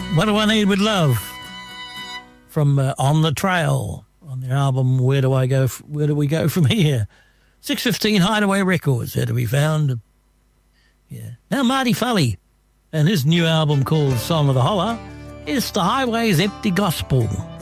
What Do I Need With Love from On the Trail on their album Where Do We Go From Here? 615 Hideaway Records, there to be found. Yeah. Now Marty Foley and his new album called Song of the Holler is The Highway's Empty Gospel.